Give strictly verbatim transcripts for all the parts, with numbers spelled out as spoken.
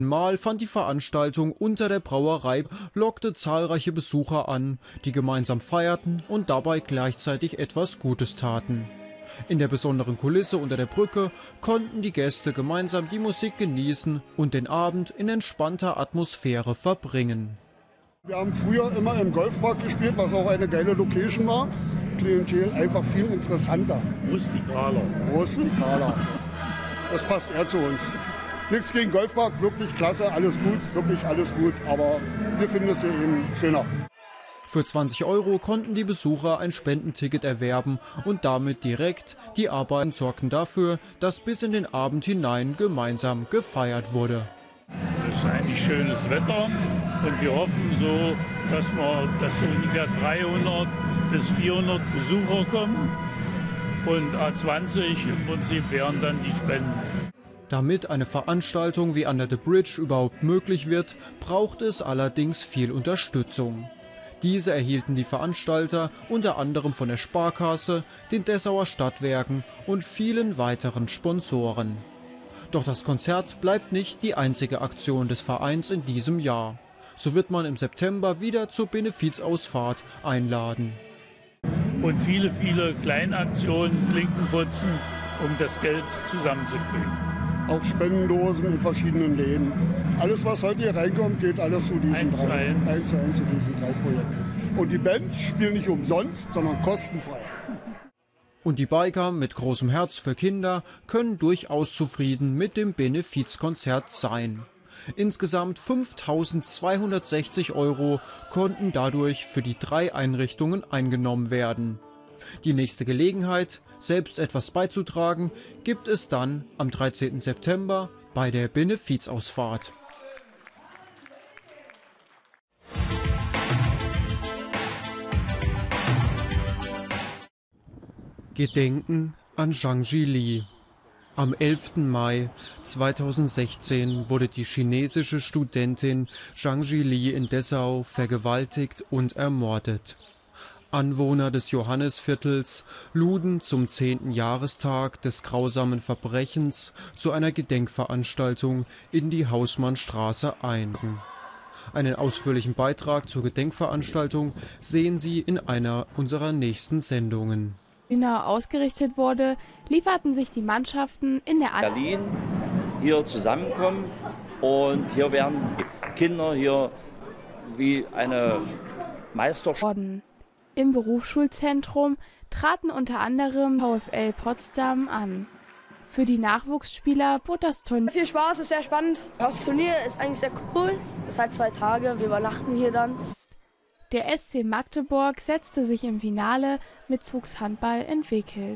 Mal fand die Veranstaltung unter der Brauerei, lockte zahlreiche Besucher an, die gemeinsam feierten und dabei gleichzeitig etwas Gutes taten. In der besonderen Kulisse unter der Brücke konnten die Gäste gemeinsam die Musik genießen und den Abend in entspannter Atmosphäre verbringen. Wir haben früher immer im Golfpark gespielt, was auch eine geile Location war. Klientel einfach viel interessanter. Rustikaler. Rustikaler. Das passt eher zu uns. Nichts gegen Golfpark, wirklich klasse, alles gut, wirklich alles gut, aber wir finden es hier eben schöner. Für zwanzig Euro konnten die Besucher ein Spendenticket erwerben und damit direkt die Arbeiten sorgten dafür, dass bis in den Abend hinein gemeinsam gefeiert wurde. Es ist eigentlich schönes Wetter und wir hoffen so, dass, wir, dass so ungefähr dreihundert bis vierhundert Besucher kommen und A zwanzig im Prinzip wären dann die Spenden. Damit eine Veranstaltung wie Under the Bridge überhaupt möglich wird, braucht es allerdings viel Unterstützung. Diese erhielten die Veranstalter unter anderem von der Sparkasse, den Dessauer Stadtwerken und vielen weiteren Sponsoren. Doch das Konzert bleibt nicht die einzige Aktion des Vereins in diesem Jahr. So wird man im September wieder zur Benefizausfahrt einladen. Und viele, viele Kleinaktionen, Klinkenputzen, um das Geld zusammenzukriegen. Auch Spendendosen in verschiedenen Läden. Alles, was heute hier reinkommt, geht alles zu diesen eins drei, eins. eins zu eins zu diesen drei Projekten. Und die Bands spielen nicht umsonst, sondern kostenfrei. Und die Biker mit großem Herz für Kinder können durchaus zufrieden mit dem Benefizkonzert sein. Insgesamt fünftausendzweihundertsechzig Euro konnten dadurch für die drei Einrichtungen eingenommen werden. Die nächste Gelegenheit, selbst etwas beizutragen, gibt es dann am dreizehnten September bei der Benefizausfahrt. Gedenken an Zhang Zhili. Am elften Mai zweitausendsechzehn wurde die chinesische Studentin Zhang Zhili in Dessau vergewaltigt und ermordet. Anwohner des Johannisviertels luden zum zehnten Jahrestag des grausamen Verbrechens zu einer Gedenkveranstaltung in die Hausmannstraße ein. Einen ausführlichen Beitrag zur Gedenkveranstaltung sehen Sie in einer unserer nächsten Sendungen. Genau ausgerichtet wurde, lieferten sich die Mannschaften in der Berlin hier zusammenkommen und hier werden Kinder hier wie eine Meisterschaft. Im Berufsschulzentrum traten unter anderem VfL Potsdam an. Für die Nachwuchsspieler bot das Turnier viel Spaß, ist sehr spannend. Das Turnier ist eigentlich sehr cool. Es ist halt zwei Tage, wir übernachten hier dann. Der S C Magdeburg setzte sich im Finale mit Nachwuchshandball entwickelt.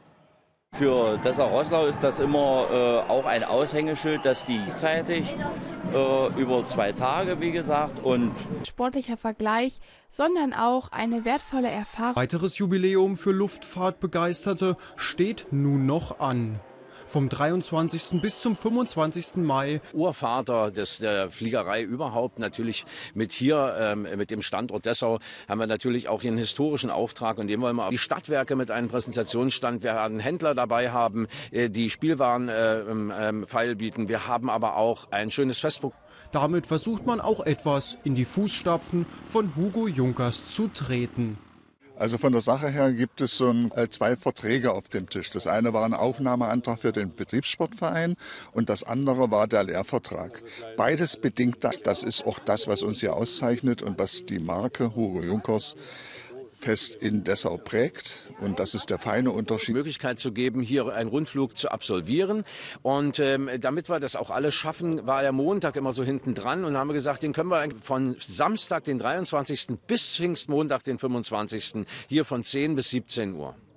Für Dessau-Roßlau ist das immer äh, auch ein Aushängeschild, dass die zeitig äh, über zwei Tage, wie gesagt, und sportlicher Vergleich, sondern auch eine wertvolle Erfahrung. Weiteres Jubiläum für Luftfahrtbegeisterte steht nun noch an. Vom dreiundzwanzigsten bis zum fünfundzwanzigsten Mai. Urvater des, der Fliegerei überhaupt, natürlich mit hier, ähm, mit dem Standort Dessau, haben wir natürlich auch hier einen historischen Auftrag. Und dem wollen wir die Stadtwerke mit einem Präsentationsstand. Wir werden Händler dabei haben, äh, die Spielwaren äh, ähm, feil bieten. Wir haben aber auch ein schönes Festprogramm. Damit versucht man auch etwas in die Fußstapfen von Hugo Junkers zu treten. Also von der Sache her gibt es so ein, äh, zwei Verträge auf dem Tisch. Das eine war ein Aufnahmeantrag für den Betriebssportverein und das andere war der Lehrvertrag. Beides bedingt das. Das ist auch das, was uns hier auszeichnet und was die Marke Hugo Junkers fest in Dessau prägt. Und das ist der feine Unterschied. Die Möglichkeit zu geben, hier einen Rundflug zu absolvieren. Und ähm, damit wir das auch alles schaffen, war der Montag immer so hinten dran. Und haben wir gesagt, den können wir von Samstag, den dreiundzwanzigsten bis Pfingstmontag, den fünfundzwanzigsten hier von zehn bis siebzehn Uhr.